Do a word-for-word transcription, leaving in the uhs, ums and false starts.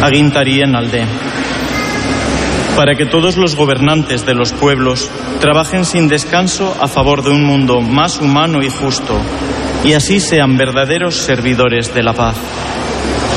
agintarien alde. Para que todos los gobernantes de los pueblos trabajen sin descanso a favor de un mundo más humano y justo, y así sean verdaderos servidores de la paz.